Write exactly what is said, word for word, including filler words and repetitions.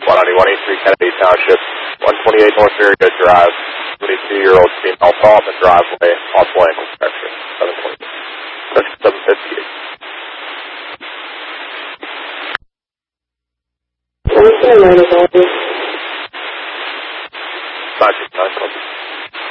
one ninety-one eighty-three Kennedy Township, one twenty-eight North Marietta Drive, twenty-two-year-old female saw in the driveway, possible ankle fracture, seven twenty, seven fifty-eight. What's my line of